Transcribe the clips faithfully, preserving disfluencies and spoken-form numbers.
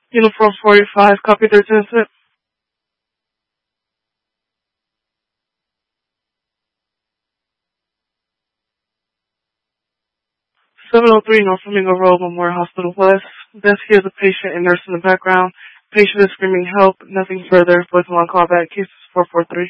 Uniform forty-five, copy thirteen set. seven oh three North Flamingo Road, Memorial Hospital West. Desk here is a patient and nurse in the background. Patient is screaming help, nothing further. Voicemail on callback, case four four three.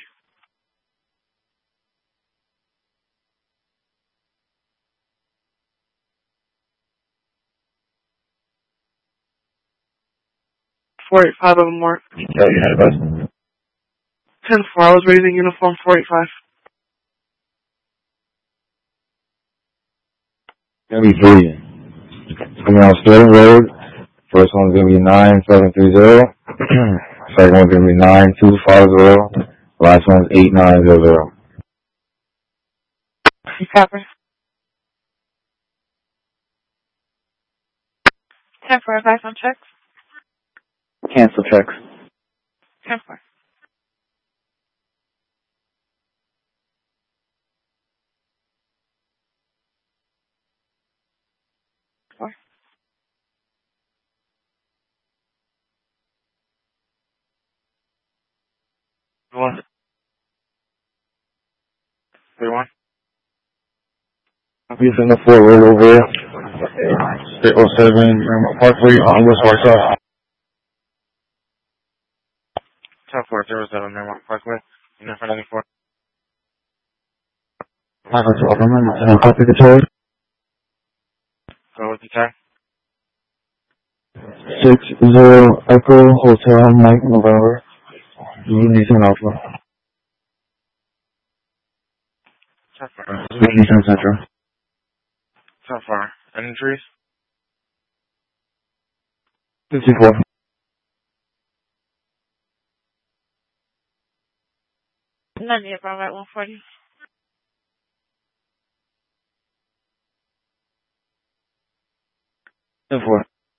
four eight five of them work. Yeah, you had a bus. ten four, I was raising uniform four eight five. Gonna be three. Coming out Sterling Road. First one's gonna be nine seven three zero. Second one's gonna be nine two five zero. Last one's eight nine zero zero. Copy. ten four, advice on checks. Cancel checks. ten four. Four. One. Three one. Copy in the four roll over. State oh seven, Parkway on West Warsaw. ten four zero seven, Miramar Parkway. Uniform ninety-four. Michael to Overman, and then copy the tour. Go with the time. six zero Echo Hotel Mike November. Nissan Alpha. ten four. Nissan Central. ten four. Any injuries? fifty-four. None yet, bro, at one forty. ten four.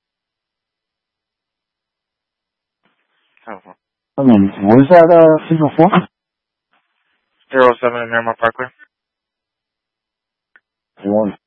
ten four. I mean, what is that, uh, signal for? zero seven in Miramar Parkway. One.